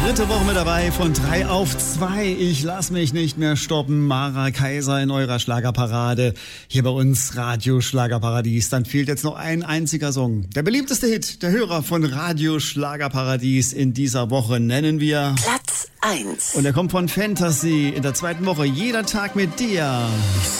Dritte Woche mit dabei von 3 auf 2. Ich lass mich nicht mehr stoppen. Mara Kaiser in eurer Schlagerparade. Hier bei uns Radio Schlagerparadies. Dann fehlt jetzt noch ein einziger Song. Der beliebteste Hit der Hörer von Radio Schlagerparadies in dieser Woche nennen wir Platz 1. Und er kommt von Fantasy in der zweiten Woche. Jeder Tag mit dir.